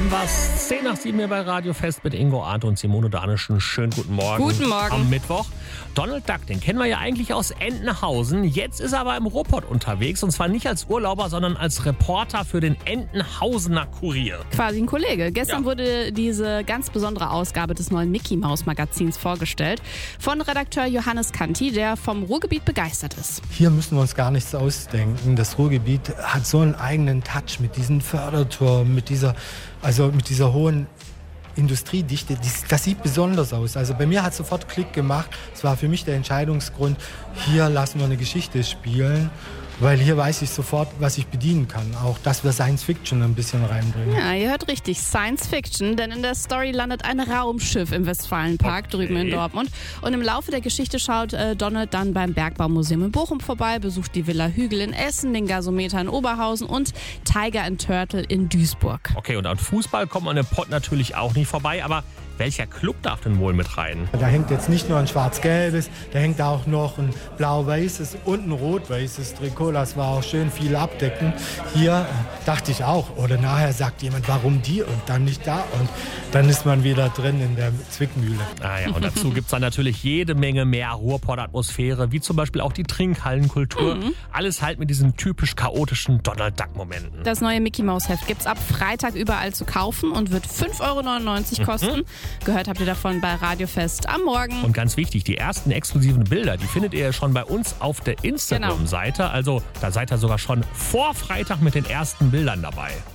Dann war es 6:10 hier bei Radio Fest mit Ingo Arndt und Simone Danischen. Schönen guten Morgen. Guten Morgen. Am Mittwoch. Donald Duck, den kennen wir ja eigentlich aus Entenhausen. Jetzt ist er aber im Ruhrpott unterwegs. Und zwar nicht als Urlauber, sondern als Reporter für den Entenhausener Kurier. Quasi ein Kollege. Gestern wurde diese ganz besondere Ausgabe des neuen Mickey Maus Magazins vorgestellt. Von Redakteur Johannes Kanti, der vom Ruhrgebiet begeistert ist. Hier müssen wir uns gar nichts ausdenken. Das Ruhrgebiet hat so einen eigenen Touch mit diesen Förderturmen, mit dieser hohen Industriedichte. Das sieht besonders aus. Also bei mir hat es sofort Klick gemacht. Es war für mich der Entscheidungsgrund, hier lassen wir eine Geschichte spielen. Weil hier weiß ich sofort, was ich bedienen kann. Auch, dass wir Science Fiction ein bisschen reinbringen. Ja, ihr hört richtig, Science Fiction, denn in der Story landet ein Raumschiff im Westfalenpark drüben in Dortmund. Und im Laufe der Geschichte schaut Donald dann beim Bergbaumuseum in Bochum vorbei, besucht die Villa Hügel in Essen, den Gasometer in Oberhausen und Tiger and Turtle in Duisburg. Okay, und an Fußball kommt man im Pott natürlich auch nicht vorbei, aber welcher Club darf denn wohl mit rein? Da hängt jetzt nicht nur ein schwarz-gelbes, da hängt auch noch ein blau-weißes und ein rot-weißes Trikot. Das war auch schön viel abdecken. Hier dachte ich auch, oder nachher sagt jemand, warum die und dann nicht da? Und dann ist man wieder drin in der Zwickmühle. Ah ja, und dazu gibt es dann natürlich jede Menge mehr Ruhrpott-Atmosphäre, wie zum Beispiel auch die Trinkhallenkultur. Alles halt mit diesen typisch chaotischen Donald-Duck-Momenten. Das neue Mickey Maus Heft gibt's ab Freitag überall zu kaufen und wird 5,99 € kosten. Gehört habt ihr davon bei Radio Fest am Morgen. Und ganz wichtig, die ersten exklusiven Bilder, die findet ihr schon bei uns auf der Instagram-Seite. Also da seid ihr sogar schon vor Freitag mit den ersten Bildern dabei.